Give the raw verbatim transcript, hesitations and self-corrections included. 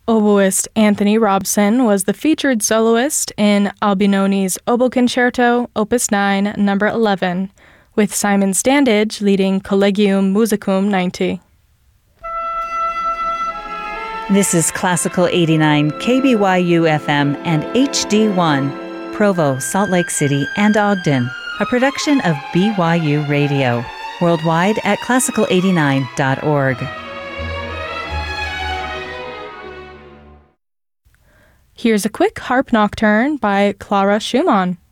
Oboist Anthony Robson was the featured soloist in Albinoni's Oboe Concerto, Opus nine, number eleven, with Simon Standage leading Collegium Musicum ninety. This is Classical eighty-nine K B Y U F M and H D one, Provo, Salt Lake City, and Ogden, a production of B Y U Radio, worldwide at classical eighty-nine dot org. Here's a quick harp nocturne by Clara Schumann.